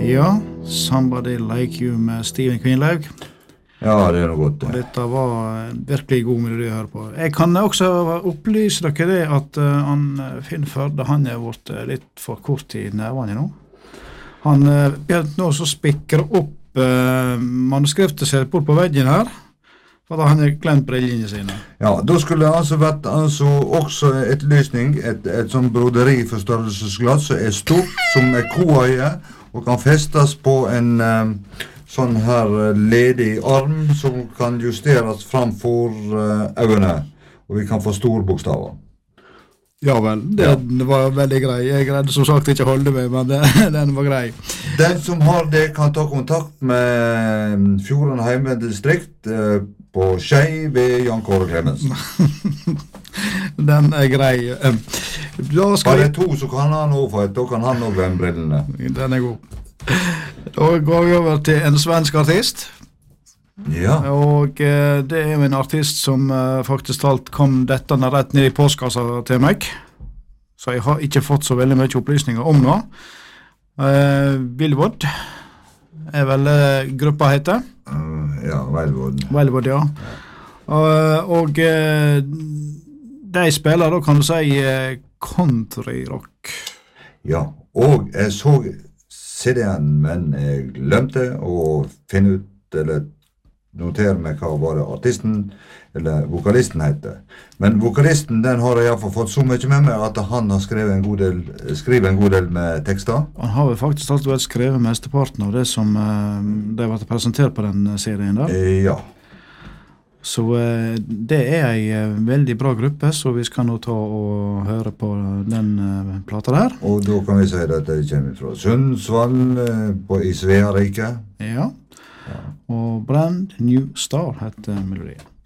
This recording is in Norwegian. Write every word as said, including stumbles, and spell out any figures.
Ja, Somebody Like You med Steven Kvinlaug. Ja, det er noe godt. Og dette var virkelig god melodi å høre på. Jeg kan også opplyse dere det at uh, han, Finn Førde, han er vært uh, litt for kort i nervene nå. Han uh, begynte nå så spikker opp uh, manuskriptet sitt bort på veggen her, for da han har glemt brillene sine. Ja, da skulle det altså vært altså, også et løsning, et, et sånn broderi for størrelsesglass som er stort, som er koøye, og kan festes på en um, sånn her ledig arm som kan justeres framfor uh, øynene, og vi kan få store bokstaver. Ja vel, den ja. var veldig grei. Jeg greide som sagt ikke holde meg, men det, den var grei. Den som har det kan ta kontakt med Fjorden Heimedistrikt uh, på Skei ved Jan Kåre Clemensen. Den er grei. Da skal Bare to så kan han også, da kan han også glemme brillene. Den er god. Da går vi over til en svensk artist. Ja. Og eh, det er jo en artist som eh, faktisk talt kom dette rett ned i postkassa til meg. Så jeg har ikke fått så veldig mye opplysninger om nå. Eh, Billwood er vel eh, gruppa heter. Uh, ja, Velwood. Velwood, ja. Uh, og uh, de spiller da, kan du si, uh, country rock. Ja, og jeg så C D-en, men jeg glemte å finne ut, eller notere meg hva var det artisten, eller vokalisten heter. Men vokalisten, den har jeg i hvert fall fått så mye med meg at han har skrevet en god del, skrevet en god del med tekster. Han har vel faktisk alltid vært skrevet mesteparten av det som uh, det var presentert på den serien der. Eh, ja. Så uh, det er en uh, veldig bra gruppe, så vi skal nå ta og høre på den uh, plata der. Og da kan vi si at det kommer fra Sundsvall uh, på i Svearike. Ja. Ja. Og Brand New Star heter melodien.